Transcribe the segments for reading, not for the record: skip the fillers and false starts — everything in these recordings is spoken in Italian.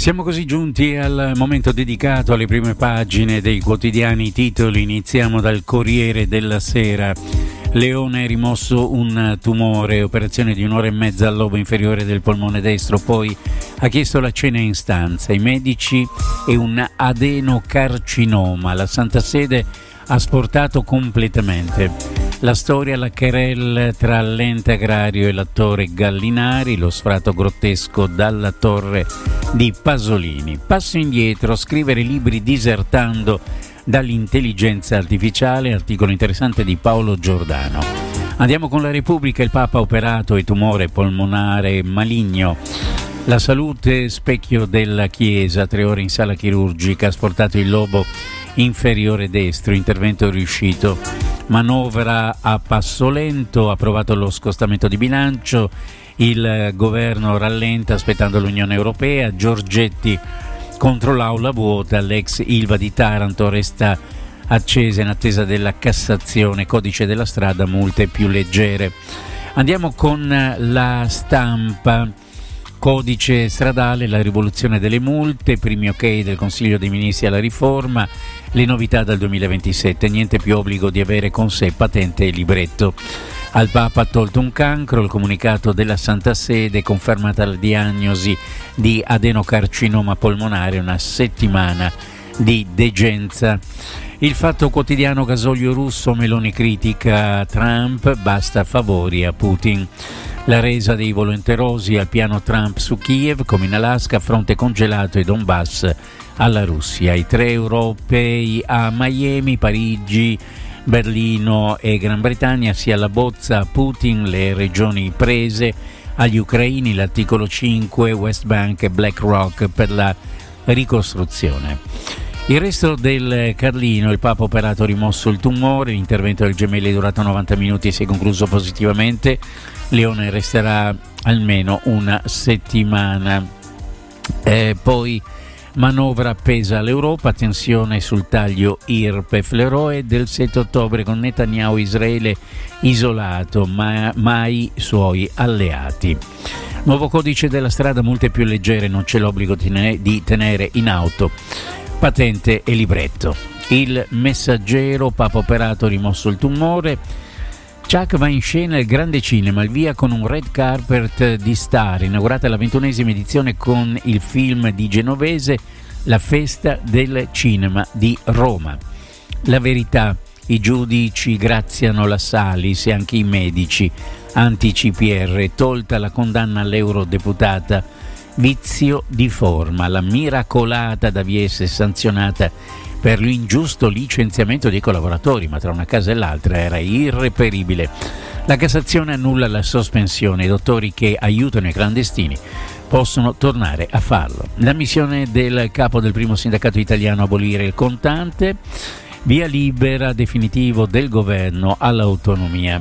Siamo così giunti al momento dedicato alle prime pagine dei quotidiani titoli. Iniziamo dal Corriere della Sera. Leone rimosso un tumore, operazione di 1 ora e mezza al lobo inferiore del polmone destro, poi ha chiesto la cena in stanza. I medici e un adenocarcinoma. La Santa Sede ha sportato completamente. La storia, la querelle tra l'ente agrario e l'attore Gallinari, lo sfratto grottesco dalla torre di Pasolini. Passo indietro, scrivere libri disertando dall'intelligenza artificiale, articolo interessante di Paolo Giordano. Andiamo con la Repubblica, il Papa operato e tumore polmonare maligno. La salute, specchio della Chiesa, 3 ore in sala chirurgica, ha sportato il lobo inferiore destro, intervento riuscito. Manovra a passo lento, approvato lo scostamento di bilancio, il governo rallenta aspettando l'Unione Europea. Giorgetti contro l'aula vuota, l'ex Ilva di Taranto resta accesa in attesa della Cassazione, codice della strada, multe più leggere. Andiamo con la Stampa. Codice stradale, la rivoluzione delle multe, primi ok del Consiglio dei Ministri alla riforma, le novità dal 2027, niente più obbligo di avere con sé patente e libretto. Al Papa tolto un cancro, il comunicato della Santa Sede, confermata la diagnosi di adenocarcinoma polmonare, una settimana di degenza. Il Fatto Quotidiano, gasolio russo, Meloni critica Trump, basta favori a Putin. La resa dei volenterosi al piano Trump su Kiev, come in Alaska, fronte congelato e Donbass alla Russia. I 3 europei a Miami, Parigi, Berlino e Gran Bretagna, sia la bozza a Putin, le regioni prese agli ucraini, l'articolo 5, West Bank e BlackRock per la ricostruzione. Il resto del Carlino, il Papa operato, rimosso il tumore, l'intervento del Gemelli è durato 90 minuti e si è concluso positivamente. Leone resterà almeno una settimana. Poi manovra appesa all'Europa, tensione sul taglio IRPEF, l'eroe del 7 ottobre con Netanyahu, Israele isolato, mai suoi alleati. Nuovo codice della strada, multe più leggere, non c'è l'obbligo di tenere in auto patente e libretto. Il Messaggero, Papa operato, rimosso il tumore. Chuck va in scena il grande cinema, il via con un red carpet di star, inaugurata la 21esima edizione con il film di Genovese, La festa del cinema di Roma. La Verità, i giudici graziano la Salis e anche i medici, anti-CPR, tolta la condanna all'eurodeputata. Vizio di forma, la miracolata da Viesse sanzionata per l'ingiusto licenziamento dei collaboratori, ma tra una casa e l'altra era irreperibile. La Cassazione annulla la sospensione, i dottori che aiutano i clandestini possono tornare a farlo. La missione del capo del primo sindacato italiano a abolire il contante, via libera definitivo del governo all'autonomia.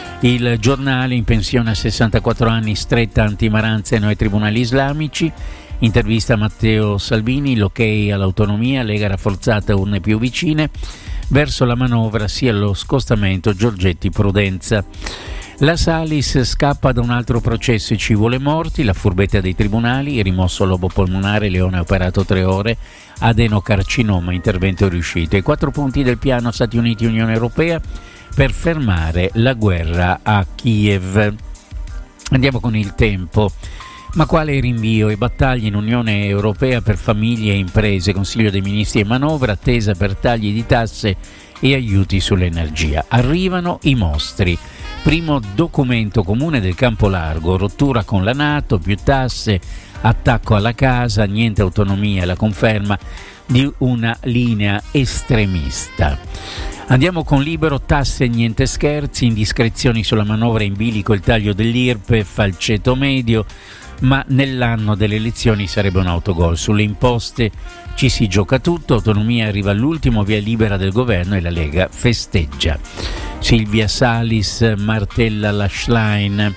Il Giornale, in pensione a 64 anni, stretta anti-Maranza ai tribunali islamici. Intervista a Matteo Salvini, l'ok all'autonomia, Lega rafforzata, urne più vicine. Verso la manovra sia lo scostamento, Giorgetti prudenza. La Salis scappa da un altro processo e ci vuole morti, la furbetta dei tribunali, rimosso lobo polmonare, Leone ha operato 3 ore, adenocarcinoma, intervento riuscito. I 4 punti del piano Stati Uniti Unione Europea per fermare la guerra a Kiev. Andiamo con il Tempo. Ma quale rinvio e battaglie in Unione Europea per famiglie e imprese, Consiglio dei Ministri e manovra, attesa per tagli di tasse e aiuti sull'energia. Arrivano i mostri. Primo documento comune del campo largo, rottura con la NATO, più tasse, attacco alla casa, niente autonomia, la conferma di una linea estremista. Andiamo con Libero, tasse niente scherzi, indiscrezioni sulla manovra in bilico il taglio dell'IRPEF al ceto medio, ma nell'anno delle elezioni sarebbe un autogol. Sulle imposte ci si gioca tutto, autonomia arriva all'ultimo, via libera del governo e la Lega festeggia. Silvia Salis martella la Schlein.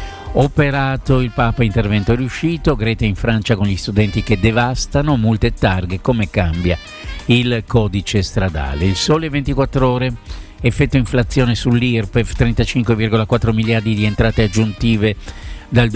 Operato il Papa, intervento riuscito. Greta in Francia con gli studenti che devastano, multe e targhe, come cambia il codice stradale. Il Sole 24 ore, effetto inflazione sull'IRPEF, 35,4 miliardi di entrate aggiuntive dal